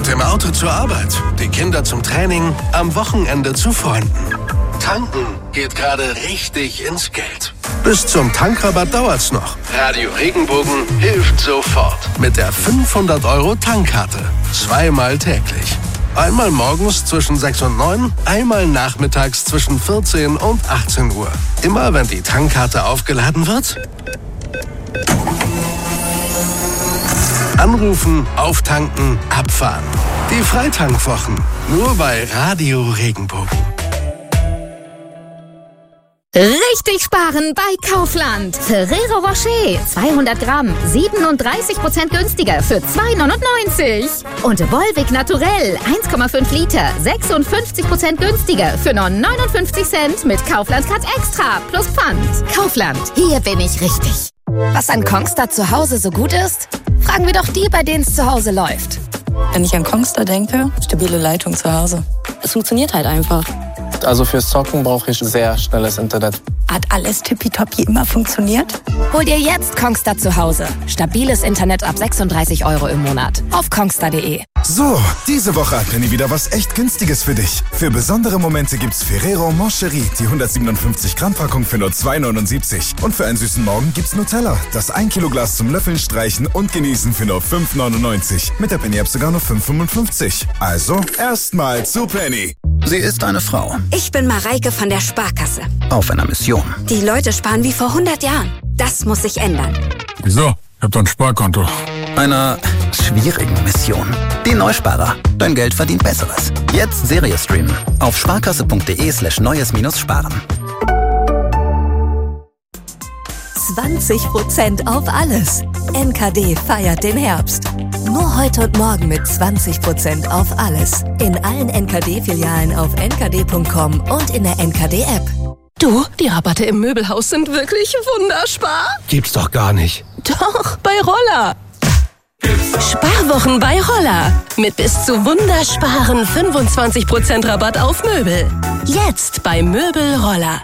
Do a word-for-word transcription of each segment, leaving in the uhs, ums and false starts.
Mit dem Auto zur Arbeit, die Kinder zum Training, am Wochenende zu Freunden. Tanken geht gerade richtig ins Geld. Bis zum Tankrabatt dauert's noch. Radio Regenbogen hilft sofort. Mit der fünfhundert Euro Tankkarte. Zweimal täglich. Einmal morgens zwischen sechs und neun, einmal nachmittags zwischen vierzehn und achtzehn Uhr. Immer wenn die Tankkarte aufgeladen wird, anrufen, auftanken, abfahren. Die Freitankwwochen. Nur bei Radio Regenbogen. Richtig sparen bei Kaufland. Ferrero Rocher zweihundert Gramm, siebenunddreißig Prozent günstiger für zwei neunundneunzig. Und Volvic Naturell eins Komma fünf Liter, sechsundfünfzig Prozent günstiger für nur neunundfünfzig Cent mit Kaufland Card Extra plus Pfand. Kaufland, hier bin ich richtig. Was an Kongstar zu Hause so gut ist? Fragen wir doch die, bei denen es zu Hause läuft. Wenn ich an Kongstar denke, stabile Leitung zu Hause. Es funktioniert halt einfach. Also fürs Zocken brauche ich sehr schnelles Internet. Hat alles tippitoppi immer funktioniert? Hol dir jetzt Kongstar zu Hause. Stabiles Internet ab sechsunddreißig Euro im Monat. Auf kongstar punkt de. So, diese Woche hat Penny wieder was echt Günstiges für dich. Für besondere Momente gibt's Ferrero Moncherie, die hundertsiebenundfünfzig Gramm Packung für nur zwei neunundsiebzig. Und für einen süßen Morgen gibt's Nutella, das ein Kilo Glas zum Löffeln, Streichen und Genießen für nur fünf neunundneunzig. Mit der Penny-App sogar nur fünf fünfundfünfzig. Also, erstmal zu Penny. Sie ist eine Frau. Ich bin Mareike von der Sparkasse. Auf einer Mission. Die Leute sparen wie vor hundert Jahren. Das muss sich ändern. Wieso? Ich hab doch ein Sparkonto. Einer schwierigen Mission. Die Neusparer. Dein Geld verdient Besseres. Jetzt Serie streamen. Auf sparkasse punkt de slash neues minus sparen. zwanzig Prozent auf alles. N K D feiert den Herbst. Nur heute und morgen mit zwanzig Prozent auf alles. In allen N K D-Filialen auf n k d punkt com und in der N K D-App. Du, die Rabatte im Möbelhaus sind wirklich wunderspar. Gibt's doch gar nicht. Doch, bei Roller. Sparwochen bei Roller. Mit bis zu wundersparen fünfundzwanzig Prozent Rabatt auf Möbel. Jetzt bei Möbel Roller.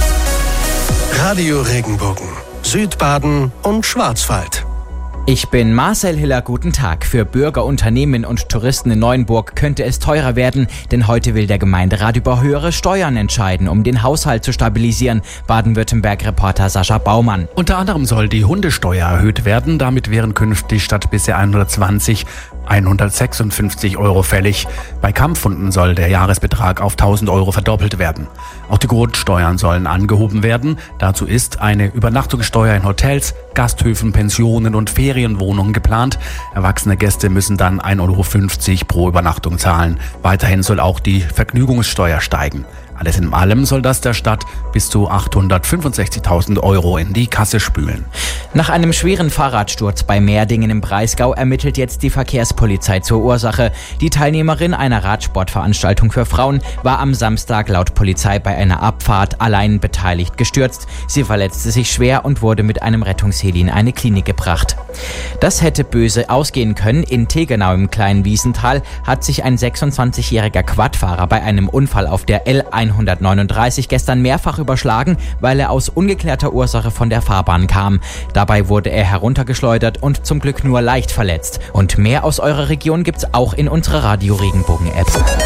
Radio Regenbogen. Südbaden und Schwarzwald. Ich bin Marcel Hiller, guten Tag. Für Bürger, Unternehmen und Touristen in Neuenburg könnte es teurer werden, denn heute will der Gemeinderat über höhere Steuern entscheiden, um den Haushalt zu stabilisieren. Baden-Württemberg-Reporter Sascha Baumann. Unter anderem soll die Hundesteuer erhöht werden. Damit wären künftig statt bisher hundertzwanzig hundertsechsundfünfzig Euro fällig. Bei Kampfhunden soll der Jahresbetrag auf tausend Euro verdoppelt werden. Auch die Grundsteuern sollen angehoben werden. Dazu ist eine Übernachtungssteuer in Hotels, Gasthöfen, Pensionen und Ferienwohnungen geplant. Erwachsene Gäste müssen dann ein Euro fünfzig pro Übernachtung zahlen. Weiterhin soll auch die Vergnügungssteuer steigen. Alles in allem soll das der Stadt bis zu achthundertfünfundsechzigtausend Euro in die Kasse spülen. Nach einem schweren Fahrradsturz bei Mehrdingen im Breisgau ermittelt jetzt die Verkehrspolizei zur Ursache. Die Teilnehmerin einer Radsportveranstaltung für Frauen war am Samstag laut Polizei bei einer Abfahrt allein beteiligt gestürzt. Sie verletzte sich schwer und wurde mit einem Rettungsheli in eine Klinik gebracht. Das hätte böse ausgehen können. In Tegenau im kleinen Wiesental hat sich ein sechsundzwanzigjähriger Quadfahrer bei einem Unfall auf der L hundertneununddreißig gestern mehrfach überschlagen, weil er aus ungeklärter Ursache von der Fahrbahn kam. Dabei wurde er heruntergeschleudert und zum Glück nur leicht verletzt. Und mehr aus eurer Region gibt's auch in unserer Radio Regenbogen-App.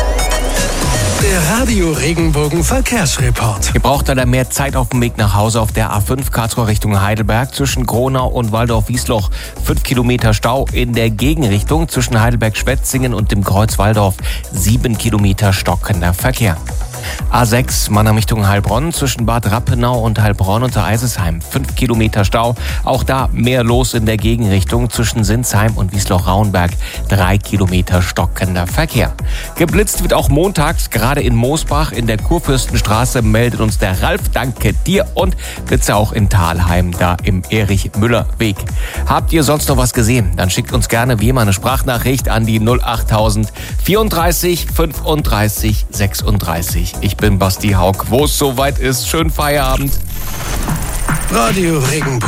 Der Radio Regenbogen Verkehrsreport. Ihr braucht leider mehr Zeit auf dem Weg nach Hause auf der A fünf Karlsruhe Richtung Heidelberg zwischen Gronau und Waldorf-Wiesloch. Fünf Kilometer Stau in der Gegenrichtung zwischen Heidelberg-Schwetzingen und dem Kreuz Waldorf. Sieben Kilometer stockender Verkehr. A sechs Mannheim Richtung Heilbronn zwischen Bad Rappenau und Heilbronn unter Eisesheim. Fünf Kilometer Stau. Auch da mehr los in der Gegenrichtung zwischen Sinsheim und Wiesloch-Rauenberg. Drei Kilometer stockender Verkehr. Geblitzt wird auch montags, gerade in Moosbach in der Kurfürstenstraße, meldet uns der Ralf. Danke dir. Und Blitze auch in Thalheim, da im Erich-Müller-Weg. Habt ihr sonst noch was gesehen? Dann schickt uns gerne wie immer eine Sprachnachricht an die null achttausend vierunddreißig fünfunddreißig sechsunddreißig. Ich bin Basti Haug. Wo es soweit ist, schönen Feierabend. Radio Regenbogen.